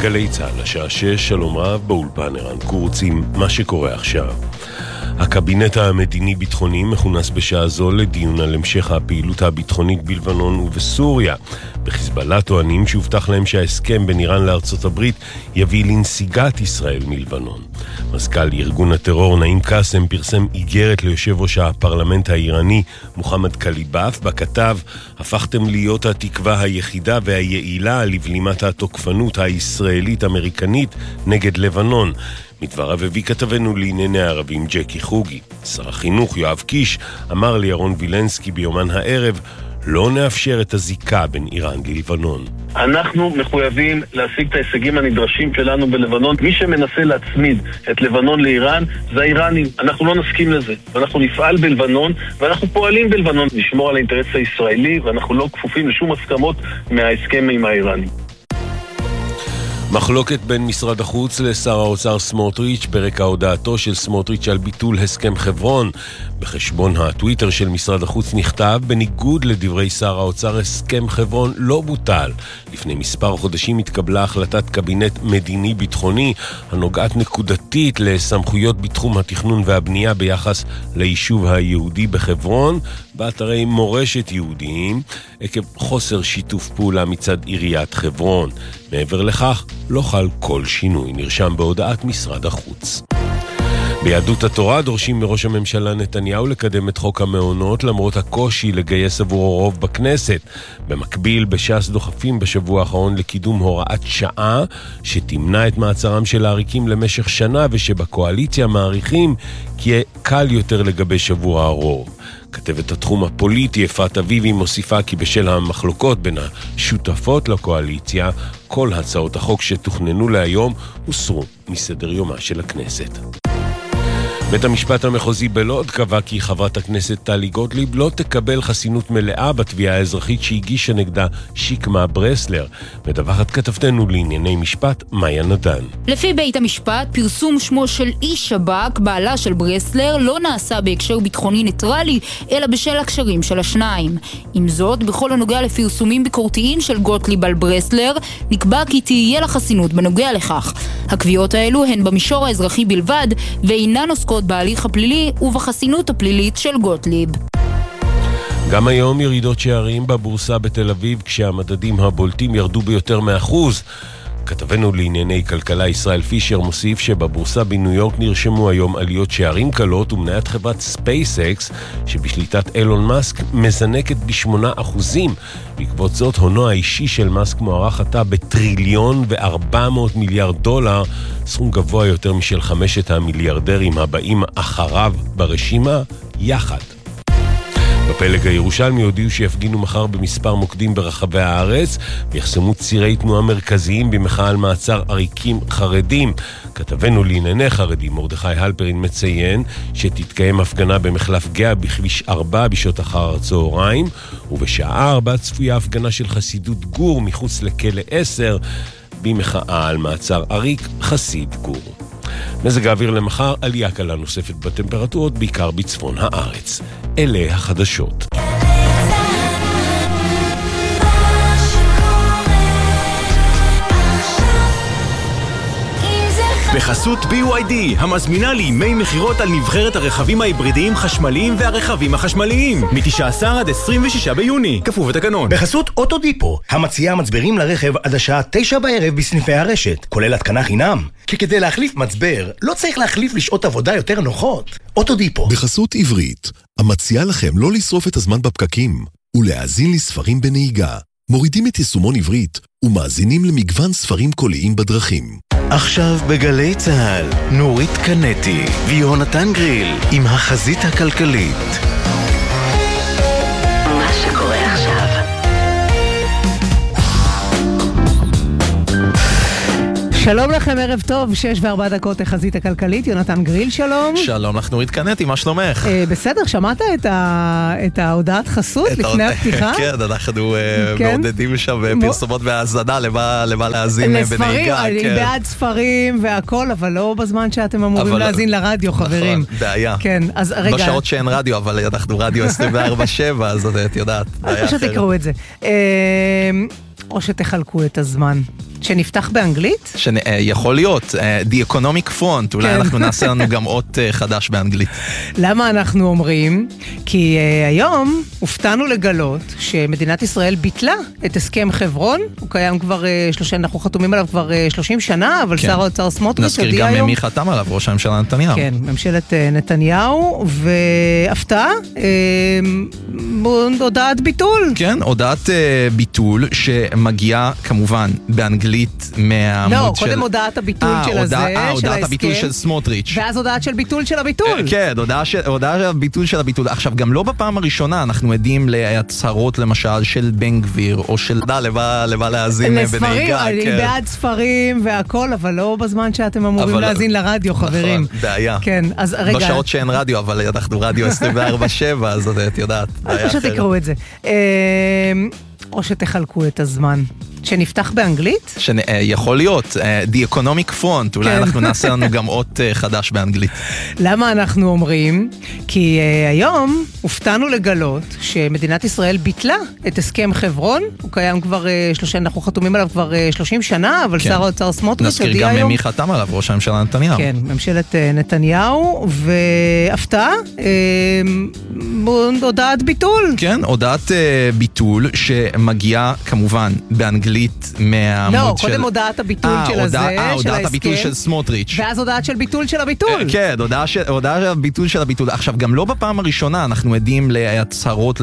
גלי צהל, השעה 6, שלום רב, באולפן ערן קורץ עם מה שקורה עכשיו. הקבינט המדיני-ביטחוני מכונס בשעה זו לדיון על המשך הפעילות הביטחונית בלבנון ובסוריה. בחיזבאללה טוענים שהובטח להם שההסכם בין איראן לארצות הברית יביא לנסיגת ישראל מלבנון. מזכ"ל ארגון הטרור נעים קאסם פרסם איגרת ליושב ראש הפרלמנט האיראני מוחמד קליבאף, בכתב: הפכתם להיות התקווה היחידה והיעילה לבלימת התוקפנות הישראלית-אמריקנית נגד לבנון. מדבריו הביא כתבנו לענייני הערבים ג'קי חוגי. שר החינוך יואב קיש אמר לירון וילנסקי ביומן הערב: לא נאפשר את הזיקה בין איראן ללבנון. אנחנו מחויבים להשיג את ההישגים הנדרשים שלנו בלבנון. מי שמנסה להצמיד את לבנון לאיראן זה האיראנים. אנחנו לא נסכים לזה. ואנחנו נפעל בלבנון, ואנחנו פועלים בלבנון לשמור על האינטרס הישראלי, ואנחנו לא כפופים לשום הסכמות מההסכם עם האיראנים. מחלוקת בין משרד החוץ לשר האוצר סמוטריץ' ברקע הודעתו של סמוטריץ' על ביטול הסכם חברון. בחשבון הטוויטר של משרד החוץ נכתב: בניגוד לדברי שר האוצר, הסכם חברון לא בוטל. לפני מספר חודשים התקבלה החלטת קבינט מדיני-ביטחוני הנוגעת נקודתית לסמכויות בתחום התכנון והבנייה ביחס ליישוב היהודי בחברון באתרי מורשת יהודיים עקב חוסר שיתוף פעולה מצד עיריית חברון. מעבר לכך, לא חל כל שינוי, נרשם בהודעת משרד החוץ. ביהדות התורה דורשים מראש הממשלה נתניהו לקדם את חוק המעונות למרות הקושי לגייס עבורו רוב בכנסת. במקביל, בש"ס דוחפים בשבוע האחרון לקידום הוראת שעה שתמנע את מעצרם של העריקים למשך שנה, ושבקואליציה מעריכים כי יהיה קל יותר לגבש עבור הרוב. כתבת התחום הפוליטי אפרת אביבי מוסיפה כי בשל המחלוקות בין השותפות לקואליציה, כל הצעות החוק שתוכננו להיום הוסרו מסדר יומה של הכנסת. בית המשפט המחוזי בלוד קבע כי חברת הכנסת טלי גוטליב לא תקבל חסינות מלאה בתביעה האזרחית שהגישה נגדה שיקמה ברסלר. מדווחת כתבתנו לענייני משפט מאיה נדן. לפי בית המשפט, פרסום שמו של איש שב"כ, בעלה של ברסלר, לא נעשה בהקשר ביטחוני ניטרלי, אלא בשל הקשרים של השניים. עם זאת, בכל הנוגע לפרסומים ביקורתיים של גוטליב על ברסלר, נקבע כי תהיה לה חסינות בנוגע לכך. הקביעות האלו הן במישור האזרחי בלבד, ואינן עוסקות בהליך הפלילי ובחסינות הפלילית של גוטליב. גם היום ירידות שערים בבורסה בתל אביב, כשהמדדים הבולטים ירדו ביותר מ1%. כתבנו לענייני כלכלה ישראל פישר מוסיף שבבורסה בניו יורק נרשמו היום עליות שערים קלות, ומניית חברת ספייסקס שבשליטת אילון מאסק מזנקת ב8%. בעקבות זאת, הונו האישי של מאסק מוערך עתה ב1.4 טריליון דולר, סכום גבוה יותר משל 5 המיליארדרים הבאים אחריו ברשימה יחד. בפלג הירושלמי הודיעו שיפגינו מחר במספר מוקדים ברחבי הארץ ויחסמו צירי תנועה מרכזיים במחאה על מעצר עריקים חרדים. כתבנו לענייני חרדים מרדכי הלפרין מציין שתתקיים הפגנה במחלף גאה בכביש 4 בשעות אחר הצהריים, ובשעה 4 צפויה הפגנה של חסידות גור מחוץ לכלא 10 במחאה על מעצר עריק חסיד גור. מזג האוויר למחר, עלייה קלה נוספת בטמפרטורות, בעיקר בצפון הארץ. אלה החדשות. בחסות BYD, המזמינה לימי מחירות על נבחרת הרכבים ההיברידיים חשמליים והרכבים החשמליים, מ-19 עד 26 ביוני, כפוף לתקנון. בחסות אוטודיפו, המציעה מצברים לרכב עד השעה 9 בערב בסניפי הרשת, כולל התקנה חינם. כי כדי להחליף מצבר, לא צריך להחליף לשעות עבודה יותר נוחות. אוטודיפו. בחסות עברית, המציעה לכם לא לשרוף את הזמן בפקקים, ולהאזין לספרים בנהיגה. מורידים את יישומון עברית ומאזינים למגוון ספרים קוליים בדרכים. עכשיו בגלי צהל, נורית קנטי ויונתן גריל עם החזית הכלכלית. מה שקורה עכשיו. שלום לכם, ערב טוב, 6:04 החזית הכלכלית, יונתן גריל, שלום. שלום לך נורית קנטי, מה שלומך? בסדר, שמעת את ההודעת חסות לפני הפתיחה? כן, אנחנו מעודדים שם פרסומות והאזנה למה להאזין בנהיגה. אני בעד ספרים והכל, אבל לא בזמן שאתם אמורים להאזין לרדיו, חברים. נכון, בעיה. כן, אז רגע. בשעות שאין רדיו, אבל אנחנו רדיו 24/7, אז את יודעת. אז פשוט תקראו את זה. או שתחלקו את הזמן. שנפתח באנגלית? יכול להיות, The Economic Front, אולי אנחנו נעשה לנו גם אות חדש באנגלית. למה אנחנו אומרים? כי היום הופתענו לגלות שמדינת ישראל ביטלה את הסכם חברון, הוא קיים כבר, אנחנו חתומים עליו כבר 30 שנה, אבל שר האוצר סמוטריץ' הודיע היום... נזכיר גם מי חתם עליו, ראש הממשלה נתניהו. כן, ממשלת נתניהו, והפתעה, הודעת ביטול. כן, הודעת ביטול שמגיעה כמובן באנגלית מהעמוד לא, קודם הודעת הביטול של הזה, של ההסכם. הודעת הביטול של סמוטריץ'. ואז הודעת של ביטול של הביטול. כן, הודעת הביטול של הביטול. עכשיו, גם לא בפעם הראשונה אנחנו עדים להצהרות למשל של בן גביר, או של למה להאזין בנהיגה. אני בעד ספרים והכל, אבל לא בזמן שאתם אמורים להאזין לרדיו, חברים. בעיה. כן, אז רגע. בשעות שאין רדיו, אבל אנחנו רדיו 24/7, אז את יודעת. פשוט תקראו את זה. או שתחלקו את הזמן. שנפתח באנגלית? יכול להיות, The Economic Front, אולי אנחנו נעשה לנו גם אות חדש באנגלית. למה אנחנו אומרים? כי היום הופתענו לגלות שמדינת ישראל ביטלה את הסכם חברון, הוא קיים כבר, אנחנו חתומים עליו כבר 30 שנה, אבל שר האוצר סמוטריץ' הודיע היום... נזכיר גם מי חתם עליו, ראש הממשלה נתניהו. כן, ממשלת נתניהו, והפתעה, הודעת ביטול. כן, הודעת ביטול שמגיעה כמובן באנגלית מהעמוד לא, של... קודם הודעת הביטול של הזה, של ההסכם. הודעת הביטול של סמוטריץ'. ואז הודעת של ביטול של הביטול. כן, הודעת הביטול של הביטול. עכשיו, גם לא בפעם הראשונה אנחנו עדים להצהרות